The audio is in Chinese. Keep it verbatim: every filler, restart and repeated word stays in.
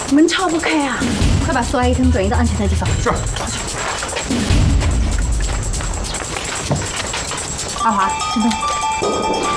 门撬不开啊！快把苏阿姨他们转移到安全的地方。 是。 阿华，陈东。